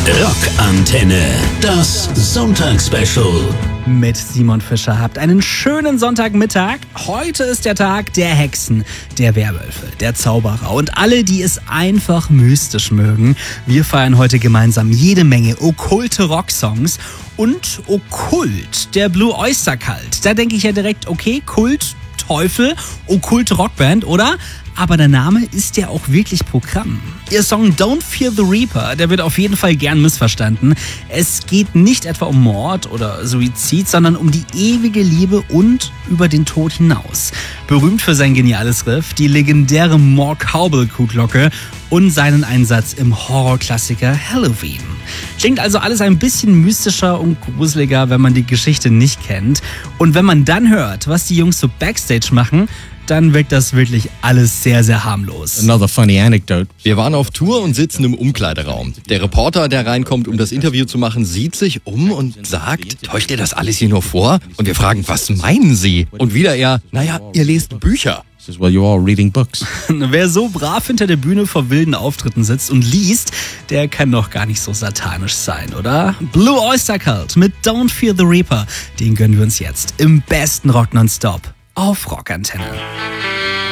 Rockantenne, das Sonntagsspecial. Mit Simon Fischer. Habt einen schönen Sonntagmittag. Heute ist der Tag der Hexen, der Werwölfe, der Zauberer und alle, die es einfach mystisch mögen. Wir feiern heute gemeinsam jede Menge okkulte Rocksongs und okkult, der Blue Oyster Cult. Da denke ich ja direkt, okay, Kult, Teufel, okkulte Rockband, oder? Aber der Name ist ja auch wirklich Programm. Ihr Song Don't Fear the Reaper, der wird auf jeden Fall gern missverstanden. Es geht nicht etwa um Mord oder Suizid, sondern um die ewige Liebe und über den Tod hinaus. Berühmt für sein geniales Riff, die legendäre More Cowbell-Kuhglocke und seinen Einsatz im Horrorklassiker Halloween. Klingt also alles ein bisschen mystischer und gruseliger, wenn man die Geschichte nicht kennt. Und wenn man dann hört, was die Jungs so Backstage machen, dann wirkt das wirklich alles sehr, sehr harmlos. Another funny anecdote. Wir waren auf Tour und sitzen im Umkleideraum. Der Reporter, der reinkommt, um das Interview zu machen, sieht sich um und sagt, täuscht ihr das alles hier nur vor? Und wir fragen, was meinen Sie? Und wieder er, naja, ihr lest Bücher. Well, you're all reading books. Wer so brav hinter der Bühne vor wilden Auftritten sitzt und liest, der kann doch gar nicht so satanisch sein, oder? Blue Oyster Cult mit Don't Fear the Reaper, den gönnen wir uns jetzt im besten Rock nonstop auf Rockantenne.